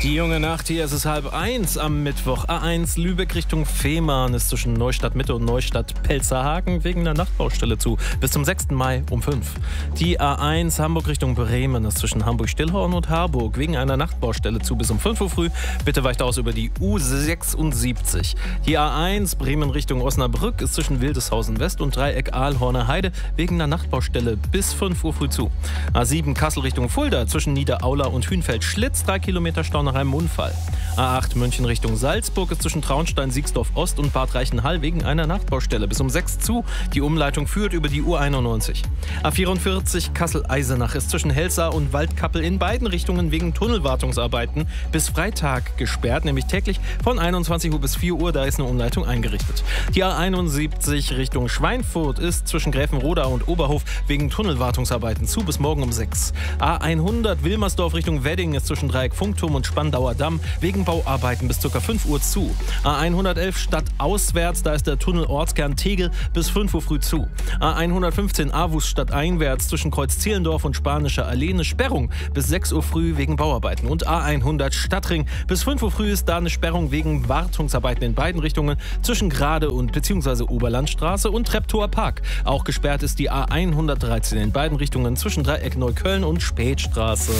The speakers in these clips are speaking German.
Die junge Nacht hier, es ist 12:30 am Mittwoch. A1 Lübeck Richtung Fehmarn ist zwischen Neustadt Mitte und Neustadt Pelzerhagen wegen einer Nachtbaustelle zu. Bis zum 6. Mai um 5. Die A1 Hamburg Richtung Bremen ist zwischen Hamburg-Stillhorn und Harburg wegen einer Nachtbaustelle zu. Bis um 5 Uhr früh. Bitte weicht aus über die U76. Die A1 Bremen Richtung Osnabrück ist zwischen Wildeshausen West und Dreieck Aalhorner Heide wegen einer Nachtbaustelle bis 5 Uhr früh zu. A7 Kassel Richtung Fulda zwischen Niederaula und Hünfeld-Schlitz 3 Kilometer Stau nach einem Unfall. A8 München Richtung Salzburg ist zwischen Traunstein, Siegsdorf Ost und Bad Reichenhall wegen einer Nachtbaustelle bis um 6 zu. Die Umleitung führt über die U91. A44 Kassel-Eisenach ist zwischen Helsa und Waldkappel in beiden Richtungen wegen Tunnelwartungsarbeiten bis Freitag gesperrt, nämlich täglich von 21 Uhr bis 4 Uhr, da ist eine Umleitung eingerichtet. Die A71 Richtung Schweinfurt ist zwischen Gräfenroda und Oberhof wegen Tunnelwartungsarbeiten zu bis morgen um 6. A100 Wilmersdorf Richtung Wedding ist zwischen Dreieck Funkturm und Spandauer Damm wegen Bauarbeiten bis ca. 5 Uhr zu. A111 stadtauswärts, da ist der Tunnel Ortskern Tegel bis 5 Uhr früh zu. A115 Aarhus stadteinwärts zwischen Kreuz Zehlendorf und Spanischer Allee eine Sperrung bis 6 Uhr früh wegen Bauarbeiten. Und A100 Stadtring bis 5 Uhr früh ist da eine Sperrung wegen Wartungsarbeiten in beiden Richtungen zwischen Grade und bzw. Oberlandstraße und Treptower Park. Auch gesperrt ist die A113 in beiden Richtungen zwischen Dreieck Neukölln und Spätstraße.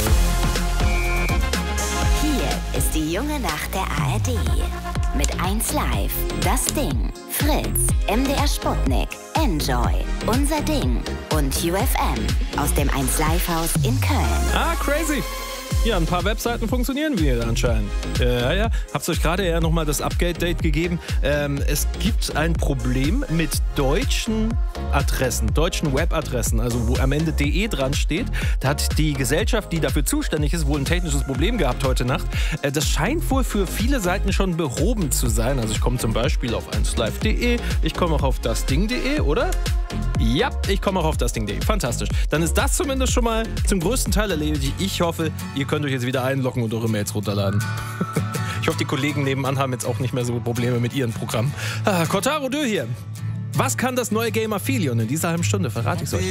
Hier ist die junge Nacht der ARD. Mit 1 Live, Das Ding, Fritz, MDR Sputnik, Enjoy, Unser Ding und UFM aus dem 1 Live Haus in Köln. Ah, crazy! Ja, ein paar Webseiten funktionieren wieder anscheinend. Ja. Hab's euch gerade eher nochmal das Upgrade-Date gegeben. Es gibt ein Problem mit deutschen Adressen, deutschen Webadressen, also wo am Ende .de dran steht. Da hat die Gesellschaft, die dafür zuständig ist, wohl ein technisches Problem gehabt heute Nacht. Das scheint wohl für viele Seiten schon behoben zu sein. Also ich komme zum Beispiel auf 1live.de, ich komme auch auf dasding.de, oder? Ja, ich komme auch auf dasding.de. Fantastisch. Dann ist das zumindest schon mal zum größten Teil erledigt. Ich hoffe, ihr könnt euch jetzt wieder einloggen und eure Mails runterladen. Ich hoffe, die Kollegen nebenan haben jetzt auch nicht mehr so Probleme mit ihren Programmen. Kotaro Dö hier. Was kann das neue Game Aphelion in dieser halben Stunde? Verrate ich euch.